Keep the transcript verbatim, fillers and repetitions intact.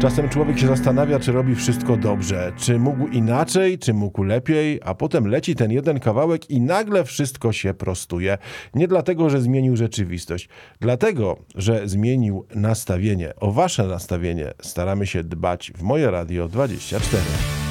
Czasem człowiek się zastanawia, czy robi wszystko dobrze, czy mógł inaczej, czy mógł lepiej, a potem leci ten jeden kawałek i nagle wszystko się prostuje. Nie dlatego, że zmienił rzeczywistość, dlatego, że zmienił nastawienie. O wasze nastawienie staramy się dbać w Moje Radio dwadzieścia cztery.